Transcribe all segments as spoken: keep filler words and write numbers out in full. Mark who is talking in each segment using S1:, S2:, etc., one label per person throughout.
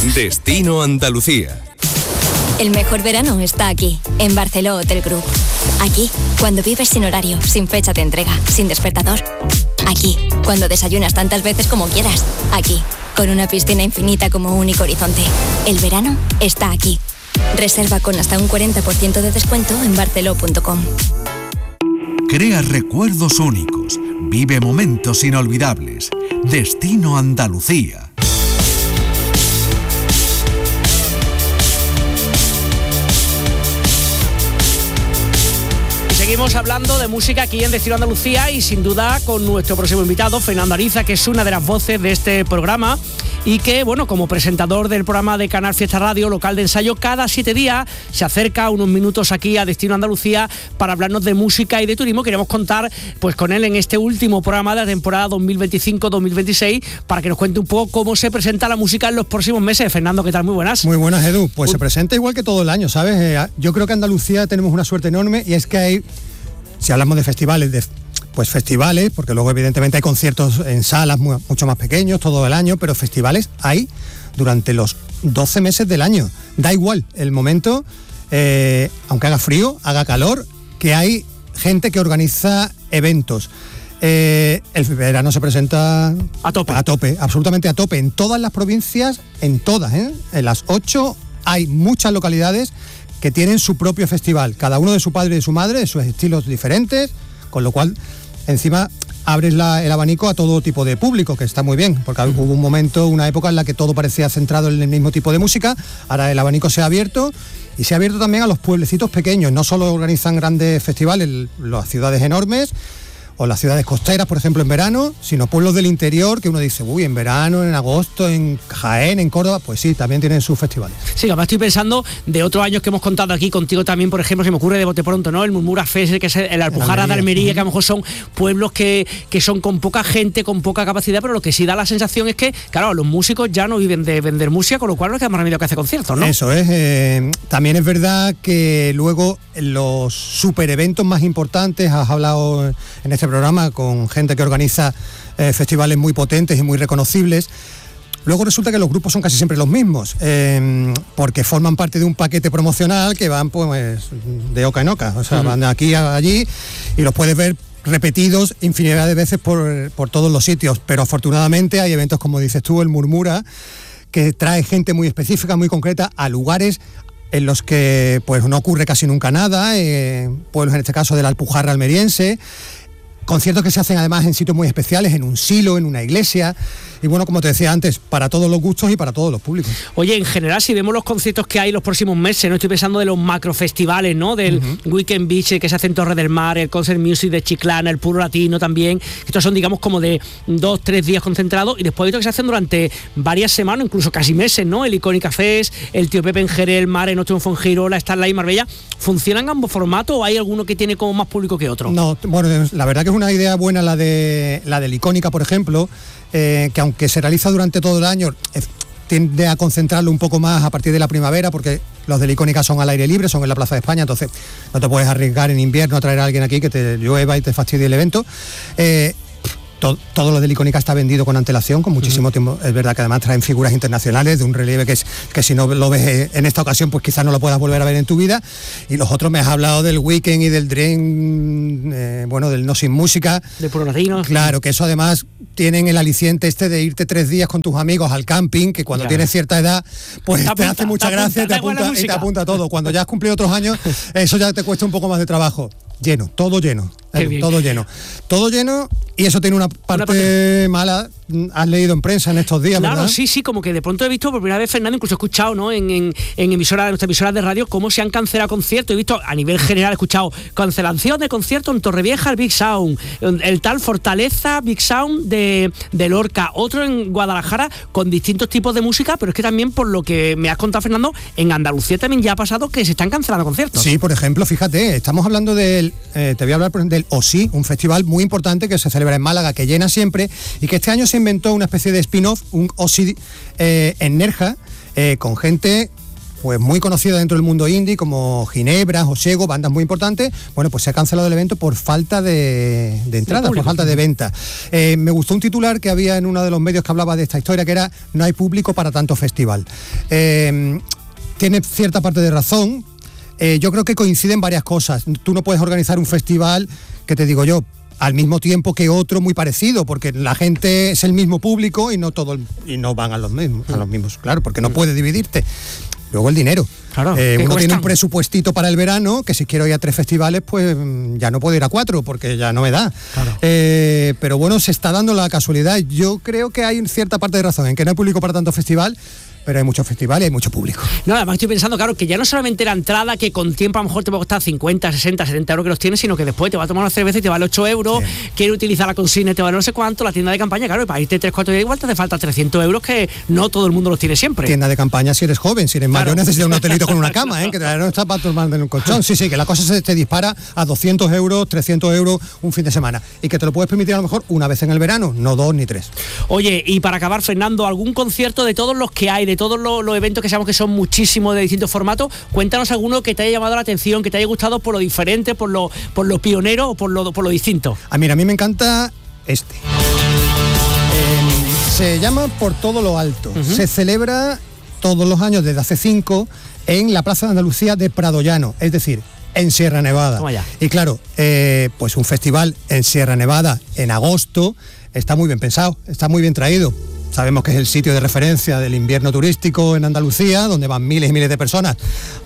S1: Destino Andalucía.
S2: El mejor verano está aquí, en Barceló Hotel Group. Aquí, cuando vives sin horario, sin fecha de entrega, sin despertador. Aquí, cuando desayunas tantas veces como quieras. Aquí, con una piscina infinita como único horizonte. El verano está aquí. Reserva con hasta un cuarenta por ciento de descuento en barceló punto com.
S3: Crea recuerdos únicos. Vive momentos inolvidables. Destino Andalucía.
S4: Seguimos hablando de música aquí en Destino Andalucía y sin duda con nuestro próximo invitado, Fernando Ariza, que es una de las voces de este programa y que, bueno, como presentador del programa de Canal Fiesta Radio, local de ensayo, cada siete días se acerca unos minutos aquí a Destino Andalucía para hablarnos de música y de turismo. Queremos contar pues con él en este último programa de la temporada dos mil veinticinco dos mil veintiséis para que nos cuente un poco cómo se presenta la música en los próximos meses. Fernando, ¿qué tal? Muy buenas.
S5: Muy buenas, Edu. Pues uh. se presenta igual que todo el año, ¿sabes? Eh, yo creo que en Andalucía tenemos una suerte enorme y es que hay, si hablamos de festivales, de pues festivales, porque luego evidentemente hay conciertos en salas muy, mucho más pequeños todo el año, pero festivales hay durante los doce meses del año. Da igual el momento, eh, aunque haga frío, haga calor, que hay gente que organiza eventos. Eh, el verano se presenta
S4: a tope.
S5: a tope, absolutamente a tope, en todas las provincias, en todas, ¿eh? En las ocho hay muchas localidades que tienen su propio festival, cada uno de su padre y de su madre, de sus estilos diferentes, con lo cual encima abres la, el abanico a todo tipo de público, que está muy bien, porque hubo un momento, una época en la que todo parecía centrado en el mismo tipo de música. Ahora el abanico se ha abierto y se ha abierto también a los pueblecitos pequeños. No solo organizan grandes festivales las ciudades enormes o las ciudades costeras, por ejemplo, en verano, sino pueblos del interior que uno dice, uy, en verano, en agosto, en Jaén, en Córdoba, pues sí, también tienen sus festivales.
S4: Sí, además estoy pensando de otros años que hemos contado aquí contigo también, por ejemplo, se me ocurre de bote pronto, ¿no? El Murmura Fest, que es el Alpujarra de Almería, que a lo mejor son pueblos que, que son con poca gente, con poca capacidad, pero lo que sí da la sensación es que, claro, los músicos ya no viven de vender música, con lo cual no queda más remedio que hacer conciertos, ¿no?
S5: Eso es. Eh, también es verdad que luego los super eventos más importantes, has hablado en este programa con gente que organiza eh, festivales muy potentes y muy reconocibles. Luego resulta que los grupos son casi siempre los mismos, eh, porque forman parte de un paquete promocional que van pues de oca en oca, o sea, uh-huh. van de aquí a allí y los puedes ver repetidos infinidad de veces por, por todos los sitios, pero afortunadamente hay eventos, como dices tú, el Murmura, que trae gente muy específica, muy concreta, a lugares en los que pues no ocurre casi nunca nada, eh, pueblos en este caso de la Alpujarra almeriense, conciertos que se hacen además en sitios muy especiales, en un silo, en una iglesia, y bueno, como te decía antes, para todos los gustos y para todos los públicos.
S4: Oye, en general, si vemos los conciertos que hay los próximos meses, no estoy pensando de los macrofestivales, ¿no? Del uh-huh. Weekend Beach que se hace en Torre del Mar, el Concert Music de Chiclana, el Puro Latino también, estos son digamos como de dos, tres días concentrados, y después hay otros que se hacen durante varias semanas, incluso casi meses, ¿no? El Icónica Fest, el Tío Pepe en Jerez, el Mar en Nostrum Fongirola, Starlight Marbella. ¿Funcionan ambos formatos o hay alguno que tiene como más público que otro?
S5: No, bueno, la verdad que es una idea buena la de la del Icónica, por ejemplo, eh, que aunque se realiza durante todo el año, eh, tiende a concentrarlo un poco más a partir de la primavera, porque los de la Icónica son al aire libre, son en la Plaza de España, entonces no te puedes arriesgar en invierno a traer a alguien aquí que te llueva y te fastidie el evento. Eh, Todo, todo lo de la Icónica está vendido con antelación, con muchísimo uh-huh. tiempo. Es verdad que además traen figuras internacionales de un relieve que, es, que si no lo ves en esta ocasión, pues quizás no lo puedas volver a ver en tu vida. Y los otros, me has hablado del Weekend y del Dream, eh, bueno, del No Sin Música.
S4: De Puro Latino.
S5: Claro, que eso además tienen el aliciente este de irte tres días con tus amigos al camping, que cuando ya. tienes cierta edad, pues te, apunta, te hace mucha te gracia apunta, te apunta, y te apunta todo. Cuando ya has cumplido otros años, eso ya te cuesta un poco más de trabajo. Lleno, todo lleno, eh, todo lleno, todo lleno, y eso tiene una parte, una parte mala. Has leído en prensa en estos días,
S4: claro,
S5: ¿verdad?
S4: sí, sí, como que de pronto he visto por primera vez, Fernando, incluso he escuchado, ¿no? En, en, en emisoras, en nuestras emisoras de radio, cómo se han cancelado conciertos. He visto a nivel general, he escuchado cancelación de conciertos en Torrevieja, el Big Sound, el tal Fortaleza, Big Sound de, de Lorca, otro en Guadalajara, con distintos tipos de música, pero es que también, por lo que me has contado, Fernando, en Andalucía también ya ha pasado que se están cancelando conciertos.
S5: Sí, por ejemplo, fíjate, estamos hablando del, eh, te voy a hablar del O S I, un festival muy importante que se celebra en Málaga, que llena siempre, y que este año se inventó una especie de spin-off, un O S I eh, en Nerja, eh, con gente pues muy conocidas dentro del mundo indie, como Ginebra, Josego, bandas muy importantes, bueno, pues se ha cancelado el evento por falta de, de entradas, por falta de venta. Eh, me gustó un titular que había en uno de los medios que hablaba de esta historia, que era "no hay público para tanto festival". Eh, tiene cierta parte de razón. Eh, yo creo que coinciden varias cosas. Tú no puedes organizar un festival, que te digo yo, al mismo tiempo que otro muy parecido, porque la gente es el mismo público y no todo el, y no van a los mismos, a los mismos, claro, porque no puedes dividirte. Luego el dinero.
S4: Claro,
S5: eh, uno tiene un presupuestito para el verano, que si quiero ir a tres festivales, pues ya no puedo ir a cuatro, porque ya no me da.
S4: Claro.
S5: Eh, pero bueno, se está dando la casualidad. Yo creo que hay cierta parte de razón en que no hay público para tanto festival, pero hay muchos festivales y hay mucho público.
S4: No, además estoy pensando, claro, que ya no solamente la entrada, que con tiempo a lo mejor te va a costar cincuenta, sesenta, setenta euros que los tienes, sino que después te va a tomar una cerveza y te vale ocho euros, sí. Quiere utilizar la consigna y te vale no sé cuánto, la tienda de campaña, claro, y para irte tres, cuatro días igual te hace falta trescientos euros, que no todo el mundo los tiene siempre.
S5: Tienda de campaña si eres joven, si eres claro. mayor necesitas un hotelito con una cama, ¿eh? Que te darán unos zapatos más de un colchón. Sí, sí, que la cosa se te dispara a doscientos euros, trescientos euros un fin de semana, y que te lo puedes permitir a lo mejor una vez en el verano, no dos ni tres.
S4: Oye, y para acabar, Fernando, algún concierto de todos los que hay, de todos los, los eventos que sabemos que son muchísimos de distintos formatos, cuéntanos alguno que te haya llamado la atención, que te haya gustado por lo diferente, por lo, por lo pionero o por lo, por lo distinto.
S5: A mí, a mí me encanta este. Eh, se llama Por Todo Lo Alto. Uh-huh. Se celebra todos los años desde hace cinco en la Plaza de Andalucía de Pradollano, es decir, en Sierra Nevada. Y claro, eh, pues un festival en Sierra Nevada en agosto está muy bien pensado, está muy bien traído. Sabemos que es el sitio de referencia del invierno turístico en Andalucía, donde van miles y miles de personas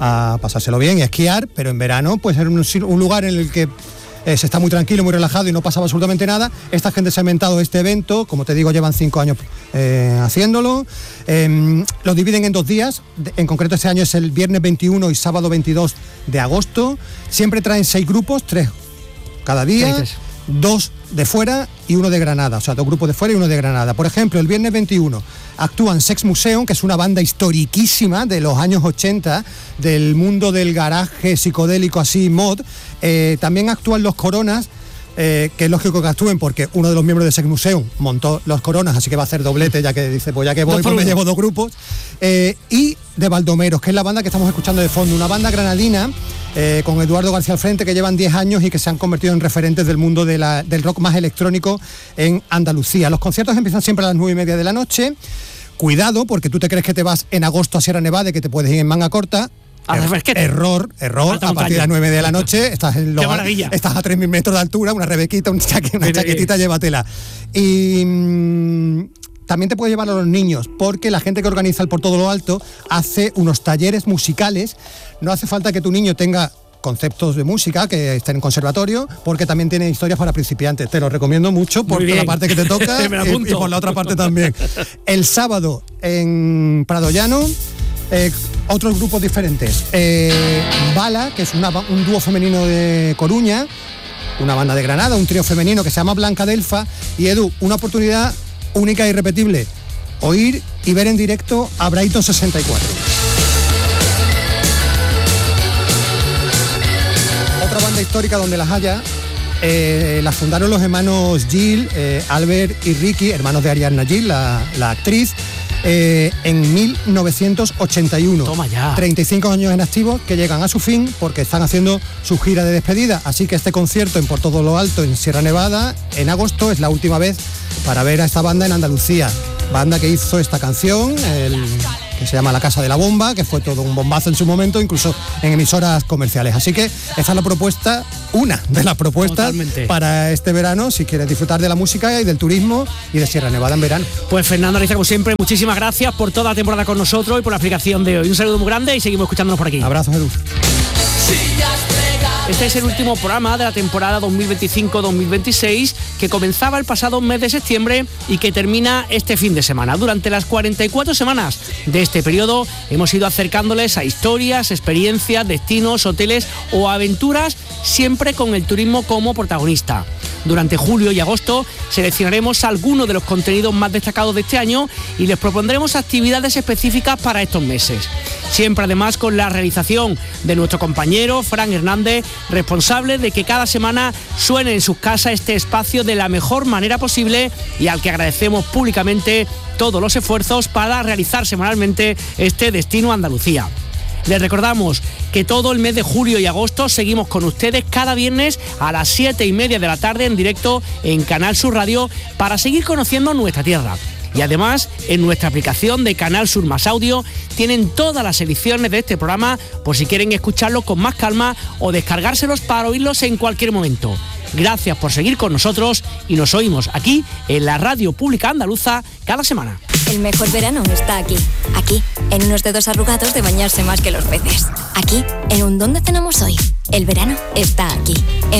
S5: a pasárselo bien y a esquiar, pero en verano pues es un, un lugar en el que eh, se está muy tranquilo, muy relajado y no pasaba absolutamente nada. Esta gente se ha inventado este evento, como te digo, llevan cinco años eh, haciéndolo. Eh, lo dividen en dos días, en concreto este año es el viernes veintiuno y sábado veintidós de agosto. Siempre traen seis grupos, tres cada día. Dos de fuera y uno de Granada, o sea, dos grupos de fuera y uno de Granada. Por ejemplo, el viernes veintiuno actúan Sex Museum, que es una banda historiquísima de los años ochenta, del mundo del garaje psicodélico así, mod. Eh, también actúan Los Coronas, eh, que es lógico que actúen porque uno de los miembros de Sex Museum montó Los Coronas, así que va a hacer doblete, ya que dice, pues ya que voy, pues me llevo dos grupos. Eh, y de Baldomeros, que es la banda que estamos escuchando de fondo, una banda granadina, Eh, con Eduardo García al frente, que llevan diez años y que se han convertido en referentes del mundo de la, del rock más electrónico en Andalucía. Los conciertos empiezan siempre a las nueve y media de la noche. Cuidado, porque tú te crees que te vas en agosto a Sierra Nevada y que te puedes ir en manga corta. Er, error, error, Alta a partir de las nueve de la noche estás, en los, estás a tres mil metros de altura, una rebequita, una, chaque, una chaquetita, llévatela. Y mmm, también te puedes llevar a los niños, porque la gente que organiza el Por Todo Lo Alto hace unos talleres musicales. No hace falta que tu niño tenga conceptos de música, que esté en conservatorio, porque también tiene historias para principiantes. Te lo recomiendo mucho por la parte que te toca y, y por la otra parte también. El sábado en Pradollano, eh, otros grupos diferentes. Eh, Bala, que es una, un dúo femenino de Coruña, una banda de Granada, un trío femenino que se llama Blanca Delfa. Y Edu, una oportunidad única e irrepetible, oír y ver en directo a Brighton sesenta y cuatro. Otra banda histórica donde las haya, eh, las fundaron los hermanos Gil, eh, Albert y Ricky, hermanos de Ariadna Gil, la, la actriz, eh, en mil novecientos ochenta y uno.
S4: Toma ya.
S5: treinta y cinco años en activo que llegan a su fin porque están haciendo su gira de despedida. Así que este concierto en Por Todo Lo Alto, en Sierra Nevada, en agosto, es la última vez para ver a esta banda en Andalucía. Banda que hizo esta canción, el, que se llama La Casa de la Bomba, que fue todo un bombazo en su momento, incluso en emisoras comerciales. Así que esa es la propuesta, una de las propuestas Totalmente. Para este verano, si quieres disfrutar de la música y del turismo y de Sierra Nevada en verano.
S4: Pues Fernando Ariza, como siempre, muchísimas gracias por toda la temporada con nosotros y por la explicación de hoy. Un saludo muy grande y seguimos escuchándonos por aquí.
S5: Abrazos, Edu.
S4: Este es el último programa de la temporada dos mil veinticinco dos mil veintiséis, que comenzaba el pasado mes de septiembre y que termina este fin de semana. Durante las cuarenta y cuatro semanas de este periodo hemos ido acercándoles a historias, experiencias, destinos, hoteles o aventuras, siempre con el turismo como protagonista. Durante julio y agosto seleccionaremos algunos de los contenidos más destacados de este año y les propondremos actividades específicas para estos meses. Siempre además con la realización de nuestro compañero Fran Hernández, responsable de que cada semana suene en sus casas este espacio de la mejor manera posible y al que agradecemos públicamente todos los esfuerzos para realizar semanalmente este Destino Andalucía. Les recordamos que todo el mes de julio y agosto seguimos con ustedes cada viernes a las siete y media de la tarde en directo en Canal Sur Radio para seguir conociendo nuestra tierra. Y además, en nuestra aplicación de Canal Sur Más Audio tienen todas las ediciones de este programa por si quieren escucharlos con más calma o descargárselos para oírlos en cualquier momento. Gracias por seguir con nosotros y nos oímos aquí en la Radio Pública Andaluza cada semana.
S2: El mejor verano está aquí. Aquí, en unos dedos arrugados de bañarse más que los peces. Aquí, en un ¿dónde cenamos hoy? El verano está aquí.